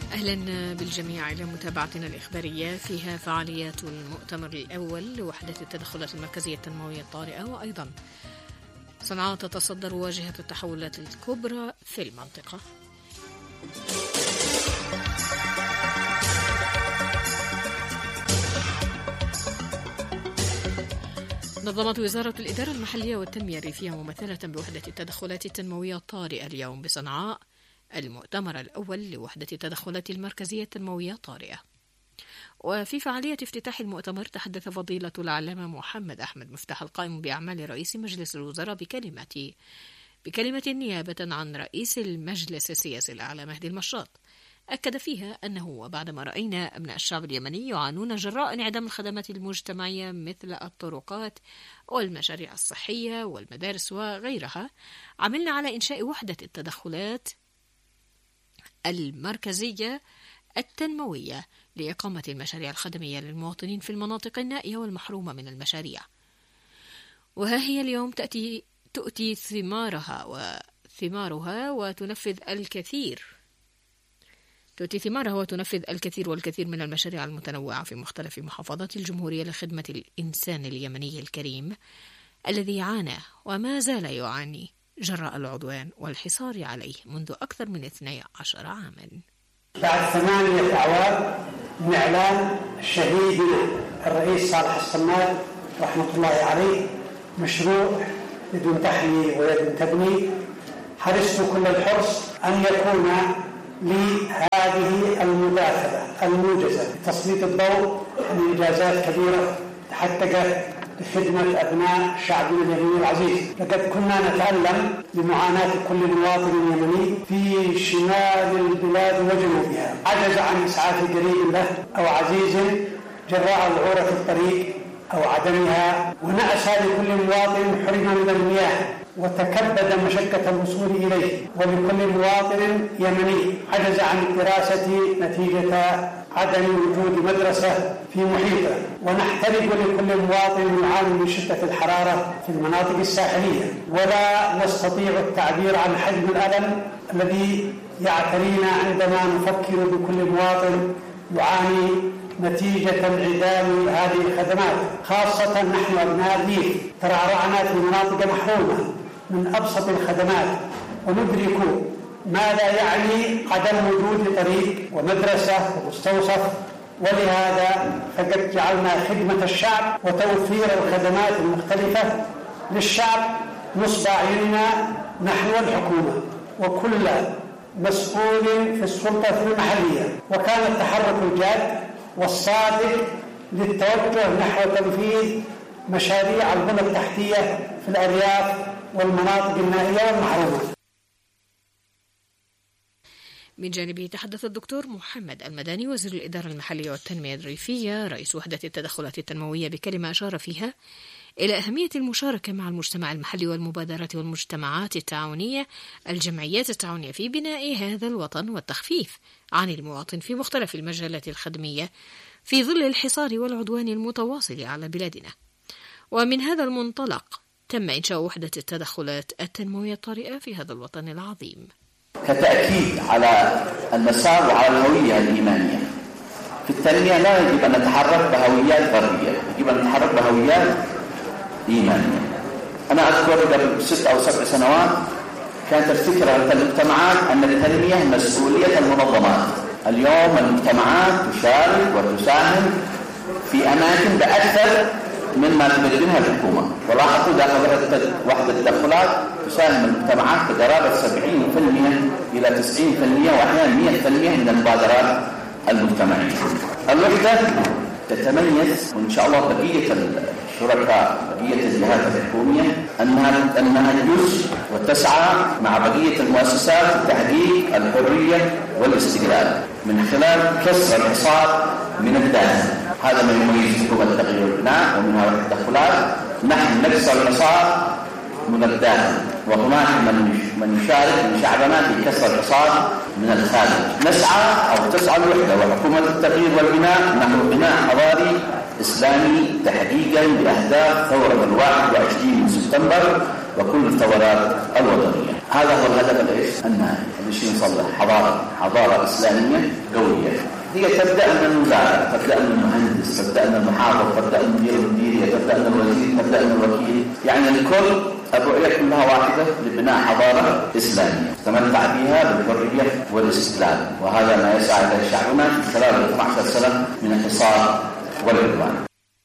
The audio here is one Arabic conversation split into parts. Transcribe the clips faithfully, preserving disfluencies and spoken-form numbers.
أهلا بالجميع إلى متابعتنا الإخبارية فيها فعاليات المؤتمر الأول لوحدة التدخلات المركزية التنموية الطارئة، وأيضا صنعاء تتصدر واجهة التحولات الكبرى في المنطقة. نظمت وزارة الإدارة المحلية والتنمية الريفية ممثلة بوحدة التدخلات التنموية الطارئة اليوم بصنعاء المؤتمر الأول لوحدة التدخلات المركزية التنموية الطارئة. وفي فعالية افتتاح المؤتمر تحدث فضيلة العلامة محمد أحمد مفتاح القائم بأعمال رئيس مجلس الوزراء بكلمة بكلمة نيابة عن رئيس المجلس السياسي الأعلى مهدي المشاط. أكد فيها أنه وبعدما رأينا أبناء الشعب اليمني يعانون جراء انعدام الخدمات المجتمعية مثل الطرقات والمشاريع الصحية والمدارس وغيرها، عملنا على إنشاء وحدة التدخلات المركزية التنموية لإقامة المشاريع الخدمية للمواطنين في المناطق النائية والمحرومة من المشاريع. وها هي اليوم تأتي تؤتي ثمارها وثمارها وتنفذ الكثير تؤتي ثمارها وتنفذ الكثير والكثير من المشاريع المتنوعة في مختلف محافظات الجمهورية لخدمة الإنسان اليمني الكريم الذي عانى وما زال يعاني جراء العدوان والحصار عليه منذ أكثر من اثني عشر عاما. بعد ثمانية أعوام من إعلان شهيدنا الرئيس صالح الصماد رحمة الله عليه مشروع يد تحمي ويد تبني، حرصت كل الحرص أن يكون لهذه المداخلة الموجزة لتسليط الضوء على إنجازات كبيرة تحققت لخدمة أبناء شعبنا اليمني العزيز. لقد كنا نتألم لمعاناة كل مواطن يمني في شمال البلاد وجنوبها، عجز عن إسعاف قريب له أو عزيز جراء العورة في الطريق أو عدمها، ونأسى لكل مواطن حرم من المياه وتكبد مشقة الوصول إليه، ولكل مواطن يمني عجز عن الدراسة نتيجة عدم وجود مدرسة في محيطه، ونحترق لكل مواطن يعاني من شدة الحرارة في المناطق الساحلية، ولا نستطيع التعبير عن حجم الألم الذي يعترينا عندما نفكر بكل مواطن يعاني نتيجة انعدام هذه الخدمات، خاصة نحن أبناء الريف ترعرعنا في مناطق محرومة من أبسط الخدمات، وندرك ماذا يعني عدم وجود طريق ومدرسة ومستوصف. ولهذا فقد جعلنا خدمة الشعب وتوفير الخدمات المختلفة للشعب نصب أعيننا نحن الحكومة وكل مسؤول في السلطة المحلية، وكان التحرك الجاد والصادق للتوجه نحو تنفيذ مشاريع البنى التحتية في الأرياف والمناطق النائية والمحرومة. من جانبه تحدث الدكتور محمد المداني وزير الإدارة المحلية والتنمية الريفية رئيس وحدة التدخلات التنموية بكلمة أشار فيها إلى أهمية المشاركة مع المجتمع المحلي والمبادرات والمجتمعات التعاونية الجمعيات التعاونية في بناء هذا الوطن والتخفيف عن المواطن في مختلف المجالات الخدمية في ظل الحصار والعدوان المتواصل على بلادنا. ومن هذا المنطلق تم إنشاء وحدة التدخلات التنموية الطارئة في هذا الوطن العظيم كتأكيد على المسار وعلى الهوية الإيمانية. في التنمية لا يجب أن نتحرك بهويات غربية، يجب أن نتحرك بهويات إيمانية. أنا أذكر قبل ست أو سبع سنوات كانت الفكرة في المجتمعات أن التنمية مسؤولية المنظمات. اليوم المجتمعات تشارك وتساهم في أماكن بأكثر مما تقدمها الحكومة. ولاحظوا داخل وحدة التدخلات تساهم المجتمعات بقرابة سبعين بالمئة إلى تسعين بالمئة وأحيانا مئة بالمئة من المبادرات المجتمعية. الوحدة تتميز، وإن شاء الله بقية الشركاء بقية الجهات الحكومية أنها أنها جزء وتسعى مع بقية المؤسسات لتحقيق الحرية والاستقلال من خلال كسر الحصار من الداخل. هذا ما يميز حكومة التغيير والبناء ومنها وحدة التدخلات. نحن نكسر الحصار من الداخل، وهناك من من يشارك من شعبنا في كسر الحصار من الخارج. نسعى أو تسعى الوحدة وحكومة التغيير والبناء نحو بناء حضاري إسلامي تحقيقا لأهداف ثورة الواحد وعشرين من سبتمبر وكل الثورات الوطنية. هذا هو الهدف الإيش النهائي اللي نصلح حضارة حضارة إسلامية قوية. هي تبدأ من المزارع، تبدأ من المهندس، تبدأ من المحافظ، تبدأ من مدير المديرية، تبدأ من الوزير، تبدأ من الوكيل. يعني الكل الرؤية كلها واحدة لبناء حضارة إسلامية تتمتع بها بالحرية والاستقلال، وهذا ما يسعى إليه شعبنا في خلال اثنتي عشرة سنة من الحصار والعدوان.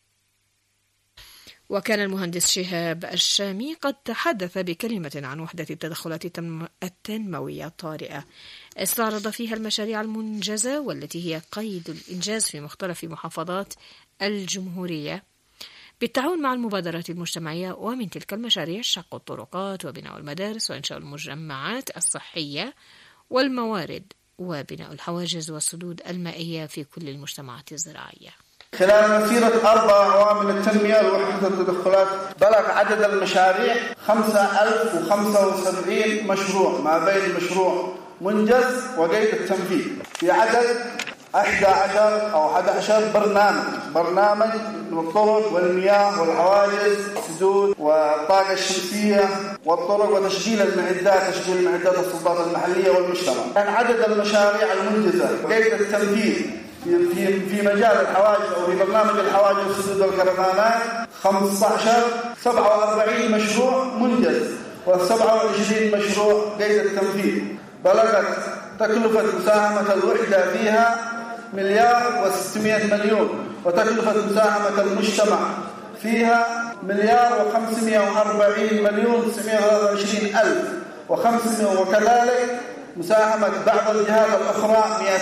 وكان المهندس شهاب الشامي قد تحدث بكلمة عن وحدة التدخلات التنموية الطارئة، استعرض فيها المشاريع المنجزة والتي هي قيد الإنجاز في مختلف محافظات الجمهورية بالتعاون مع المبادرات المجتمعية، ومن تلك المشاريع شق الطرقات وبناء المدارس وإنشاء المجمعات الصحية والموارد وبناء الحواجز والسدود المائية في كل المجتمعات الزراعية. خلال مسيرة أربع عوامل التنمية لوحدة التدخلات بلغ عدد المشاريع خمسة آلاف وخمسة وسبعين مشروع، ما بين مشروع منجز وقيد التنفيذ، في عدد أحد عشر أو أحد عشر برنامج برنامج للطرق والمياه والحواجز والسدود والطاقة الشمسية والطرق وتشغيل المعدات تشغيل المعدات السلطات المحلية والمجتمع. كان عدد المشاريع المنجزة وقيد التنفيذ في في مجال الحواجز أو في برنامج الحواجز والسدود والكرفانات خمسة عشر سبعة وأربعين مشروع منجز وسبعة وعشرين مشروع قيد التنفيذ. بلغت تكلفة مساهمة الوحدة فيها مليار وستمائة مليون، وتكلفة مساهمة المجتمع فيها مليار وخمسمائة وأربعين مليون وتسعمائة وثلاثة وعشرين ألف وخمسمائة، وكذلك مساهمة بعض الجهات الأخرى